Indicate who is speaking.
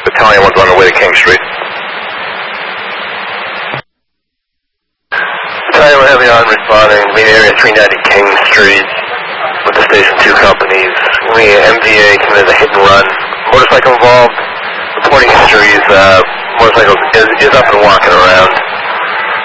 Speaker 1: Battalion 1's on the way to King Street. Battalion 1 heavy on responding, main area 390 King Street with the Station 2 companies. We MVA committed a hit and run. Motorcycle involved. Reporting history is motorcycle is up and walking around.